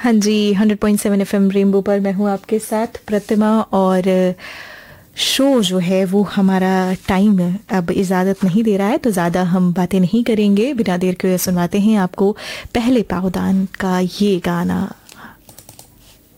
हाँ जी, 100.7 FM rainbow पर मैं हूँ आपके साथ प्रतिमा। और शो जो है वो हमारा टाइम अब इजाज़त नहीं दे रहा है, तो ज़्यादा हम बातें नहीं करेंगे। बिना देर के सुनवाते हैं आपको पहले पावदान का ये गाना।